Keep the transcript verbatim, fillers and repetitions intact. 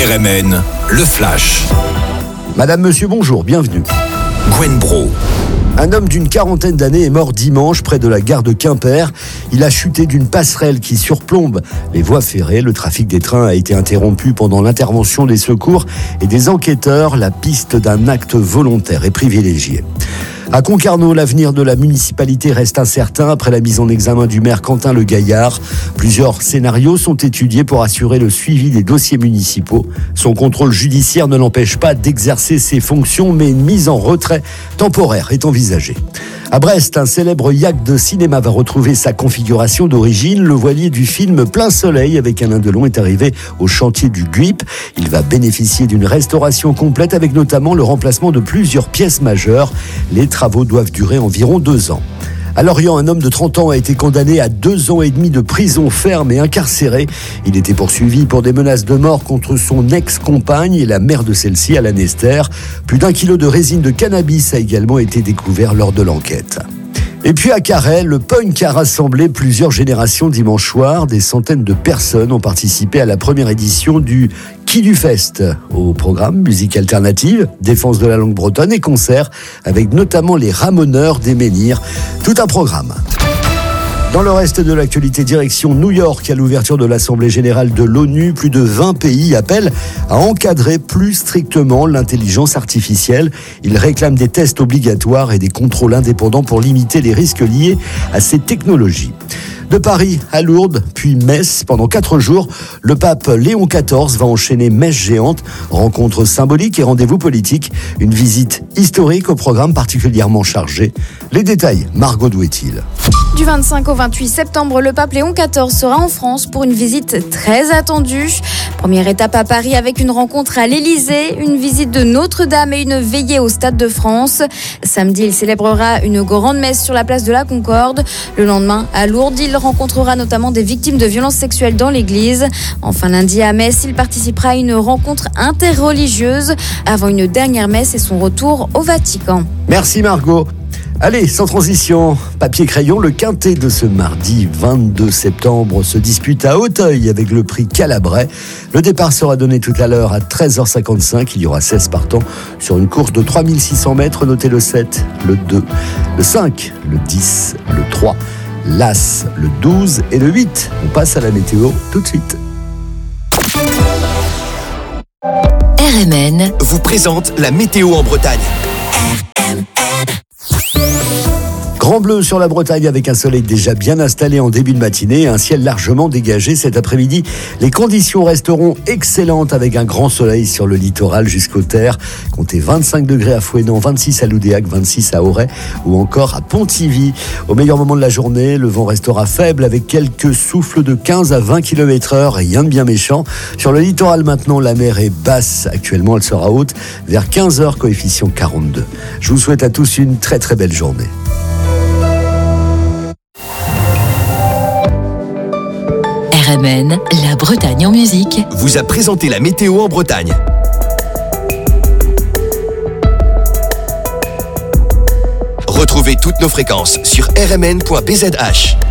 R M N, le Flash. Madame, monsieur, bonjour, bienvenue. Gwen Bro. Un homme d'une quarantaine d'années est mort dimanche près de la gare de Quimper. Il a chuté d'une passerelle qui surplombe les voies ferrées. Le trafic des trains a été interrompu pendant l'intervention des secours et des enquêteurs. La piste d'un acte volontaire est privilégiée. À Concarneau, l'avenir de la municipalité reste incertain après la mise en examen du maire Quentin Le Gaillard. Plusieurs scénarios sont étudiés pour assurer le suivi des dossiers municipaux. Son contrôle judiciaire ne l'empêche pas d'exercer ses fonctions, mais une mise en retrait temporaire est envisagée. À Brest, un célèbre yacht de cinéma va retrouver sa configuration d'origine. Le voilier du film Plein Soleil avec Alain Delon est arrivé au chantier du Guip. Il va bénéficier d'une restauration complète avec notamment le remplacement de plusieurs pièces majeures. Les travaux doivent durer environ deux ans. À Lorient, un homme de trente ans a été condamné à deux ans et demi de prison ferme et incarcéré. Il était poursuivi pour des menaces de mort contre son ex-compagne et la mère de celle-ci, Alan Esther. Plus d'un kilo de résine de cannabis a également été découvert lors de l'enquête. Et puis à Carhaix, le punk a rassemblé plusieurs générations dimanche soir. Des centaines de personnes ont participé à la première édition du Qui du Fest. Au programme, musique alternative, défense de la langue bretonne et concerts avec notamment les Ramoneurs des Menhirs. Tout un programme. Dans le reste de l'actualité, direction New York, à l'ouverture de l'Assemblée générale de l'ONU, plus de vingt pays appellent à encadrer plus strictement l'intelligence artificielle. Ils réclament des tests obligatoires et des contrôles indépendants pour limiter les risques liés à ces technologies. De Paris à Lourdes, puis Metz, pendant quatre jours, le pape Léon quatorze va enchaîner messe géante, rencontre symbolique et rendez-vous politique. Une visite historique au programme particulièrement chargé. Les détails, Margot Douet-il. Du vingt-cinq au vingt-huit septembre, le pape Léon quatorze sera en France pour une visite très attendue. Première étape à Paris avec une rencontre à l'Élysée, une visite de Notre-Dame et une veillée au Stade de France. Samedi, il célébrera une grande messe sur la place de la Concorde. Le lendemain, à Lourdes, il rencontrera notamment des victimes de violences sexuelles dans l'église. Enfin, lundi à Metz, il participera à une rencontre interreligieuse avant une dernière messe et son retour au Vatican. Merci Margot. Allez, sans transition, papier-crayon, le quintet de ce mardi vingt-deux septembre se dispute à Auteuil avec le prix Calabrais. Le départ sera donné tout à l'heure à treize heures cinquante-cinq. Il y aura seize partants sur une course de trois mille six cents mètres. Notez le sept, le deux, le cinq, le dix, le trois, l'As, le douze et le huit. On passe à la météo tout de suite. R M N vous présente la météo en Bretagne. Grand bleu sur la Bretagne avec un soleil déjà bien installé en début de matinée et un ciel largement dégagé cet après-midi. Les conditions resteront excellentes avec un grand soleil sur le littoral jusqu'aux terres. Comptez vingt-cinq degrés à Fouesnant, vingt-six à Loudéac, vingt-six à Auray ou encore à Pontivy. Au meilleur moment de la journée, le vent restera faible avec quelques souffles de quinze à vingt kilomètres heure, rien de bien méchant. Sur le littoral maintenant, la mer est basse. Actuellement, elle sera haute vers quinze heures, coefficient quarante-deux. Je vous souhaite à tous une très très belle journée. R M N, la Bretagne en musique, vous a présenté la météo en Bretagne. Retrouvez toutes nos fréquences sur r m n point b z h.